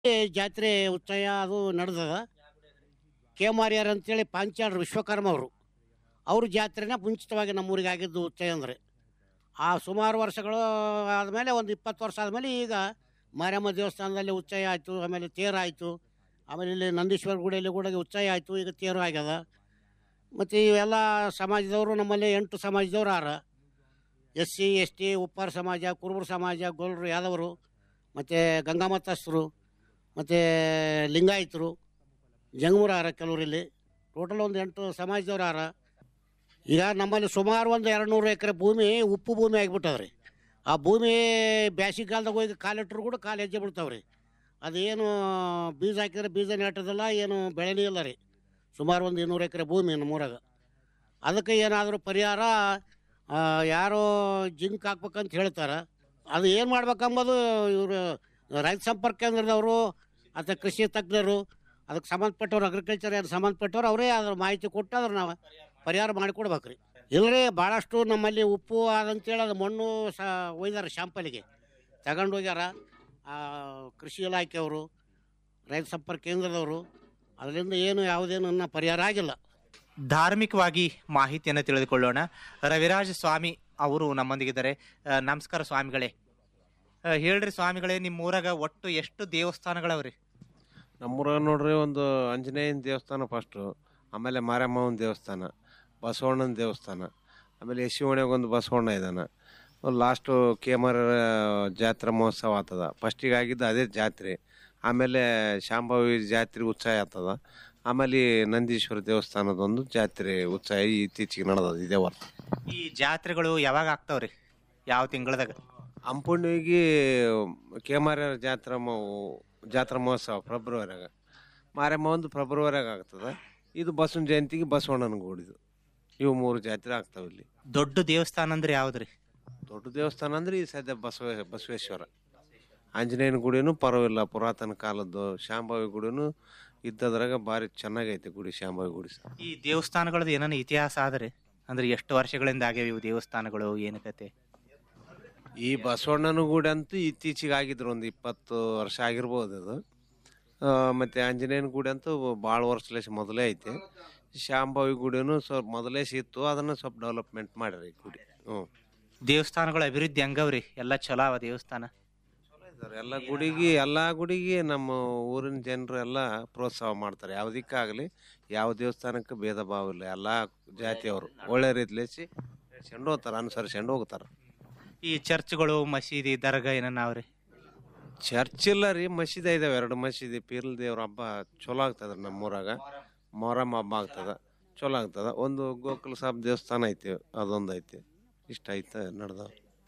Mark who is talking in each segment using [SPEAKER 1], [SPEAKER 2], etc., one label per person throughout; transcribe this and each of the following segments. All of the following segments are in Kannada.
[SPEAKER 1] ಜಾತ್ರೆ ಉತ್ಸವ ಅದು ನಡೆದದ. ಕೇಮಾರಿಯರ್ ಅಂತೇಳಿ ಪಾಂಚಾಳರು ವಿಶ್ವಕರ್ಮ ಅವರು ಜಾತ್ರೆನ ಮುಂಚಿತವಾಗಿ ನಮ್ಮೂರಿಗೆ ಆಗಿದ್ದು ಉತ್ಸವ ಅಂದರೆ. ಆ ಸುಮಾರು ವರ್ಷಗಳು ಆದಮೇಲೆ ಒಂದು 20 ವರ್ಷ ಆದಮೇಲೆ ಈಗ ಮಾರಮ್ಮ ದೇವಸ್ಥಾನದಲ್ಲಿ ಉತ್ಸವ ಆಯಿತು, ಆಮೇಲೆ ತೇರಾಯಿತು, ಆಮೇಲೆ ಇಲ್ಲಿ ನಂದೀಶ್ವರ ಗುಡಿಯಲ್ಲಿ ಕೂಡ ಉತ್ಸವ ಆಯಿತು, ಈಗ ತೇರು ಆಗ್ಯದ. ಮತ್ತು ಇವೆಲ್ಲ ಸಮಾಜದವರು ನಮ್ಮಲ್ಲಿ 8 ಸಮಾಜದವ್ರು ಆರ. SC ST, ಉಪ್ಪಾರ ಸಮಾಜ, ಕುರುಬರ ಸಮಾಜ, ಗೊಲ್ಲರು, ಯಾದವರು, ಮತ್ತು ಗಂಗಾಮತಸ್ಥರು, ಮತ್ತು ಲಿಂಗಾಯತರು, ಜಂಗಮೂರು ಆರ ಕೆಲವರು. ಇಲ್ಲಿ ಟೋಟಲ್ ಒಂದು 8 ಸಮಾಜದವ್ರು ಆರ. ಈಗ ನಮ್ಮಲ್ಲಿ ಸುಮಾರು ಒಂದು 200 ಎಕರೆ ಭೂಮಿ ಉಪ್ಪು ಭೂಮಿ ಆಗಿಬಿಟ್ಟವ್ರಿ. ಆ ಭೂಮಿ ಬ್ಯಾಸಿಗಾಲದಾಗ ಹೋಗಿ ಕಾಲಿಟ್ಟರು ಕೂಡ ಕಾಲು ಹೆಜ್ಜೆ ಬಿಡ್ತಾವ್ರಿ. ಅದೇನು ಬೀಜ ಹಾಕಿದ್ರೆ ಬೀಜ ನೆಟ್ಟೋದಿಲ್ಲ, ಏನು ಬೆಳೆನೇ ಇಲ್ಲ ರೀ. ಸುಮಾರು ಒಂದು 200 ಎಕರೆ ಭೂಮಿ ನಮ್ಮೂರಾಗ. ಅದಕ್ಕೆ ಏನಾದರೂ ಪರಿಹಾರ ಯಾರೋ ಜಿಂಕ್ ಹಾಕ್ಬೇಕಂತ ಹೇಳ್ತಾರೆ. ಅದು ಏನು ಮಾಡ್ಬೇಕಂಬೋದು ಇವರು ರೈತ ಸಂಪರ್ಕ ಕೇಂದ್ರದವರು ಅಥವಾ ಕೃಷಿ ತಜ್ಞರು, ಅದಕ್ಕೆ ಸಂಬಂಧಪಟ್ಟವ್ರು, ಅಗ್ರಿಕಲ್ಚರ್ ಏನು ಸಂಬಂಧಪಟ್ಟವ್ರು ಅವರೇ ಅದ್ರ ಮಾಹಿತಿ ಕೊಟ್ಟು ಅದ್ರ ನಾವು ಪರಿಹಾರ ಮಾಡಿಕೊಡ್ಬೇಕು ರೀ. ಇಲ್ಲರಿ ಭಾಳಷ್ಟು ನಮ್ಮಲ್ಲಿ ಉಪ್ಪು ಅದಂತೇಳಿ ಅದು ಮಣ್ಣು ಒಯ್ದಾರ ಶಾಂಪಲಿಗೆ ತಗೊಂಡು ಹೋಗ್ಯಾರ. ಕೃಷಿ ಇಲಾಖೆಯವರು, ರೈತ ಸಂಪರ್ಕ ಕೇಂದ್ರದವರು. ಅದರಿಂದ ಏನು ಯಾವುದೇನು ಪರಿಹಾರ ಆಗಿಲ್ಲ.
[SPEAKER 2] ಧಾರ್ಮಿಕವಾಗಿ ಮಾಹಿತಿಯನ್ನು ತಿಳಿದುಕೊಳ್ಳೋಣ. ರವಿರಾಜ ಸ್ವಾಮಿ ಅವರು ನಮ್ಮೊಂದಿಗಿದ್ದಾರೆ. ನಮಸ್ಕಾರ ಸ್ವಾಮಿಗಳೇ. ಹೇಳ್ರಿ ಸ್ವಾಮಿಗಳೇ, ನಿಮ್ಮ ಊರಾಗ ಒಟ್ಟು ಎಷ್ಟು ದೇವಸ್ಥಾನಗಳವ್ರಿ?
[SPEAKER 3] ನಮ್ಮೂರಾಗ ನೋಡ್ರಿ ಒಂದು ಆಂಜನೇಯನ ದೇವಸ್ಥಾನ ಫಸ್ಟು, ಆಮೇಲೆ ಮಾರಮ್ಮನ ದೇವಸ್ಥಾನ, ಬಸವಣ್ಣನ ದೇವಸ್ಥಾನ, ಆಮೇಲೆ ಯಶಿವಣಿಯಾಗ ಒಂದು ಬಸವಣ್ಣ ಇದ್ದಾನೆ. ಲಾಸ್ಟು ಕೇಮರ ಜಾತ್ರಾ ಮಹೋತ್ಸವ ಆಗ್ತದ. ಫಸ್ಟಿಗೆ ಆಗಿದ್ದು ಅದೇ ಜಾತ್ರೆ. ಆಮೇಲೆ ಶಾಂಭವಿ ಜಾತ್ರೆ ಉತ್ಸವ ಆಗ್ತದ. ಆಮೇಲೆ ನಂದೀಶ್ವರ ದೇವಸ್ಥಾನದೊಂದು ಜಾತ್ರೆ ಉತ್ಸವ ಇತ್ತೀಚೆಗೆ ನಡೆದ ಇದೇ ವರ್ಷ.
[SPEAKER 2] ಈ ಜಾತ್ರೆಗಳು ಯಾವಾಗ ಆಗ್ತಾವ್ರಿ? ಯಾವ ತಿಂಗಳದಾಗ?
[SPEAKER 3] ಅಂಪುಣ್ಣಿಗೆ ಕೇಮಾರ ಜಾತ್ರಾ ಮಹೋತ್ಸವ ಫೆಬ್ರವರಿಯಾಗ, ಮಾರಮ್ಮ ಒಂದು ಫೆಬ್ರವರಿಯಾಗ ಆಗ್ತದೆ. ಇದು ಬಸವನ ಜಯಂತಿಗೆ ಬಸವಣ್ಣನ ಗೂಡಿದು. ಇವು 3 ಜಾತ್ರೆ ಆಗ್ತಾವೆ ಇಲ್ಲಿ.
[SPEAKER 2] ದೊಡ್ಡ ದೇವಸ್ಥಾನ ಅಂದ್ರೆ ಯಾವ್ದ್ರಿ?
[SPEAKER 3] ದೊಡ್ಡ ದೇವಸ್ಥಾನ ಅಂದ್ರೆ ಈ ಸದ್ಯ ಬಸವೇಶ್ವರ. ಆಂಜನೇಯನ ಗುಡಿನೂ ಪರವಾಗಿಲ್ಲ, ಪುರಾತನ ಕಾಲದ್ದು. ಶಾಂಭವಿ ಗುಡಿನೂ ಇದ್ದದ್ರಾಗ ಭಾರಿ ಚೆನ್ನಾಗೈತೆ ಗುಡಿ, ಶಾಂಭವಿ ಗುಡಿ.
[SPEAKER 2] ಈ ದೇವಸ್ಥಾನಗಳದ್ದು ಏನಾನ ಇತಿಹಾಸ ಆದ್ರೆ ಅಂದ್ರೆ ಎಷ್ಟು ವರ್ಷಗಳಿಂದ ಆಗ್ಯಾವ ಇವು ದೇವಸ್ಥಾನಗಳು, ಏನು ಕತೆ?
[SPEAKER 3] ಈ ಬಸವಣ್ಣನ ಗುಡಿ ಅಂತೂ ಇತ್ತೀಚೆಗೆ ಆಗಿದ್ರು, ಒಂದು 20 ವರ್ಷ ಆಗಿರ್ಬೋದು ಅದು. ಮತ್ತು ಆಂಜನೇಯನ ಗುಡಿ ಅಂತೂ ಭಾಳ ವರ್ಷಲೇಶ ಮೊದಲೇ ಐತೆ. ಶಾಂಭವಿ ಗುಡಿನೂ ಸ್ವಲ್ಪ ಮೊದಲೇ ಇತ್ತು, ಅದನ್ನು ಸ್ವಲ್ಪ ಡೆವಲಪ್ಮೆಂಟ್ ಮಾಡ್ಯಾರ ಈ ಗುಡಿ.
[SPEAKER 2] ದೇವಸ್ಥಾನಗಳ ಅಭಿವೃದ್ಧಿ ಹಂಗವ್ರಿ? ಎಲ್ಲ ಚಲೋ ಅವ ದೇವಸ್ಥಾನ?
[SPEAKER 3] ಚಲೋ ಇದ್ದಾರೆ. ಎಲ್ಲ ಗುಡಿಗೆ ನಮ್ಮ ಊರಿನ ಜನರು ಎಲ್ಲ ಪ್ರೋತ್ಸಾಹ ಮಾಡ್ತಾರೆ. ಯಾವುದಕ್ಕಾಗಲಿ ಯಾವ ದೇವಸ್ಥಾನಕ್ಕೆ ಭೇದ ಭಾವ ಇಲ್ಲ. ಎಲ್ಲ ಜಾತಿಯವರು ಒಳ್ಳೆ ರೀತಿಲೇಸಿ ನಡ್ಸ್ಕೊಂಡು ಹೋಗ್ತಾರೆ, ಅನುಸರಿಸ್ಕೊಂಡು ಹೋಗ್ತಾರೆ.
[SPEAKER 2] ಈ ಚರ್ಚ್ಗಳು, ಮಸೀದಿ, ದರ್ಗಾ ಏನನ್ನಾವ್ರಿ?
[SPEAKER 3] ಚರ್ಚ್ ಇಲ್ಲ ರೀ, ಮಸೀದಿ ಇದಾವೆ. 2 ಮಸೀದಿ. ಪೀರ್ಲ್ ದೇವ್ರ ಹಬ್ಬ ಚಲೋ ಆಗ್ತದೆ ನಮ್ಮೂರಾಗ. ಮೊಹರಂ ಹಬ್ಬ ಆಗ್ತದೆ, ಚಲೋ ಆಗ್ತದೆ. ಒಂದು ಗೋಕುಲ ಸಾಬ್ ದೇವಸ್ಥಾನ ಐತಿ, ಅದೊಂದು ಐತಿ. ಇಷ್ಟ ಐತೆ ನಡೆದ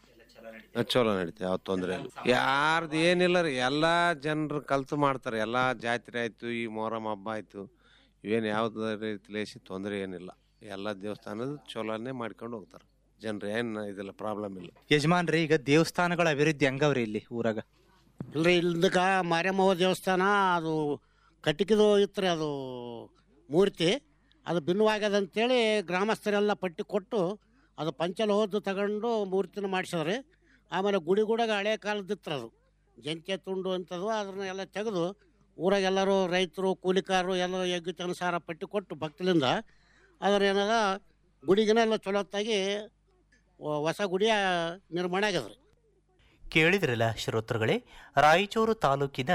[SPEAKER 3] ಚಲೋ ನಡೀತೆ, ಯಾವ ತೊಂದರೆ ಇಲ್ಲ. ಯಾರ್ದು ಏನಿಲ್ಲ ರೀ, ಎಲ್ಲ ಜನರು ಕಲ್ತು ಮಾಡ್ತಾರೆ. ಎಲ್ಲ ಜಾತ್ರೆ ಆಯ್ತು, ಈ ಮೊಹರಂ ಹಬ್ಬ ಆಯ್ತು, ಇವೇನು ಯಾವ್ದು ರೀತಿಲೇಸಿ ತೊಂದರೆ ಏನಿಲ್ಲ. ಎಲ್ಲ ದೇವಸ್ಥಾನದ ಚಲೋನೇ ಮಾಡ್ಕೊಂಡು ಹೋಗ್ತಾರೆ ಜನರು. ಏನು ಇದೆಲ್ಲ ಪ್ರಾಬ್ಲಮ್ ಇಲ್ಲ.
[SPEAKER 2] ಯಜಮಾನ್ರಿ, ಈಗ ದೇವಸ್ಥಾನಗಳ ಅಭಿವೃದ್ಧಿ ಹಂಗವ್ರಿ ಇಲ್ಲಿ ಊರಾಗ?
[SPEAKER 1] ಇಲ್ಲರಿ, ಇಲ್ದಕ್ಕ ಮಾರಮ್ಮವ್ವ ದೇವಸ್ಥಾನ ಅದು ಕಟ್ಟಿಕಿದು ಇತ್ತು ರೀ. ಅದು ಮೂರ್ತಿ ಅದು ಭಿನ್ನವಾಗ್ಯದಂತೇಳಿ ಗ್ರಾಮಸ್ಥರೆಲ್ಲ ಪಟ್ಟಿ ಕೊಟ್ಟು ಅದು ಪಂಚಲೋಹದ್ದು ತಗೊಂಡು ಮೂರ್ತಿನ ಮಾಡಿಸಿದ್ರಿ. ಆಮೇಲೆ ಗುಡಿ ಗುಡಾಗ ಹಳೆ ಕಾಲದಿತ್ತು ಅದು ಜಂಕೆ ತುಂಡು ಅಂತದು. ಅದನ್ನ ಎಲ್ಲ ತೆಗೆದು ಊರಾಗೆಲ್ಲರೂ ರೈತರು, ಕೂಲಿಕಾರರು ಎಲ್ಲ ಯೋಗ್ಯತೆಯನುಸಾರ ಪಟ್ಟಿ ಕೊಟ್ಟು ಭಕ್ತಲಿಂದ ಅದ್ರ ಏನದ ಗುಡಿಗೆಲ್ಲ ಚಲೋತ್ತಾಗಿ ಹೊಸ ಗುಡಿಯ ನಿರ್ಮಾಣ ಆಗ್ಯದ್ರಿ.
[SPEAKER 2] ಕೇಳಿದ್ರಲ್ಲ ಶ್ರೋತೃಗಳೇ, ರಾಯಚೂರು ತಾಲೂಕಿನ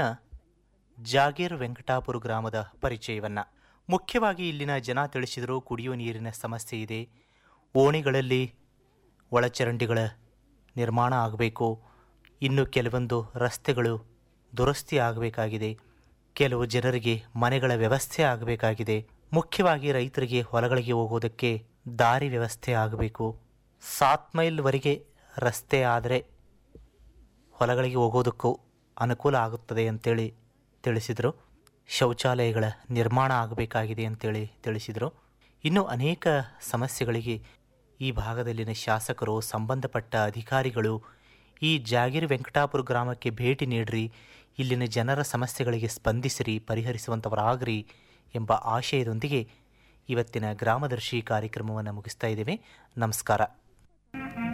[SPEAKER 2] ಜಾಗೀರ್ ವೆಂಕಟಾಪುರ ಗ್ರಾಮದ ಪರಿಚಯವನ್ನ. ಮುಖ್ಯವಾಗಿ ಇಲ್ಲಿನ ಜನ ತಿಳಿಸಿದರು ಕುಡಿಯುವ ನೀರಿನ ಸಮಸ್ಯೆ ಇದೆ, ಓಣಿಗಳಲ್ಲಿ ಒಳಚರಂಡಿಗಳ ನಿರ್ಮಾಣ ಆಗಬೇಕು, ಇನ್ನು ಕೆಲವೊಂದು ರಸ್ತೆಗಳು ದುರಸ್ತಿ ಆಗಬೇಕಾಗಿದೆ, ಕೆಲವು ಜನರಿಗೆ ಮನೆಗಳ ವ್ಯವಸ್ಥೆ ಆಗಬೇಕಾಗಿದೆ, ಮುಖ್ಯವಾಗಿ ರೈತರಿಗೆ ಹೊಲಗಳಿಗೆ ಹೋಗೋದಕ್ಕೆ ದಾರಿ ವ್ಯವಸ್ಥೆ ಆಗಬೇಕು, 7 ಮೈಲ್ವರೆಗೆ ರಸ್ತೆ ಆದರೆ ಹೊಲಗಳಿಗೆ ಹೋಗೋದಕ್ಕೂ ಅನುಕೂಲ ಆಗುತ್ತದೆ ಅಂತೇಳಿ ತಿಳಿಸಿದರು. ಶೌಚಾಲಯಗಳ ನಿರ್ಮಾಣ ಆಗಬೇಕಾಗಿದೆ ಅಂತೇಳಿ ತಿಳಿಸಿದರು. ಇನ್ನು ಅನೇಕ ಸಮಸ್ಯೆಗಳಿಗೆ ಈ ಭಾಗದಲ್ಲಿನ ಶಾಸಕರು, ಸಂಬಂಧಪಟ್ಟ ಅಧಿಕಾರಿಗಳು ಈ ಜಾಗೀರ್ ವೆಂಕಟಾಪುರ ಗ್ರಾಮಕ್ಕೆ ಭೇಟಿ ನೀಡ್ರಿ, ಇಲ್ಲಿನ ಜನರ ಸಮಸ್ಯೆಗಳಿಗೆ ಸ್ಪಂದಿಸಿರಿ, ಪರಿಹರಿಸುವಂಥವರಾಗ್ರಿ ಎಂಬ ಆಶಯದೊಂದಿಗೆ ಇವತ್ತಿನ ಗ್ರಾಮದರ್ಶಿ ಕಾರ್ಯಕ್ರಮವನ್ನು ಮುಗಿಸ್ತಾ ಇದ್ದೇವೆ. ನಮಸ್ಕಾರ.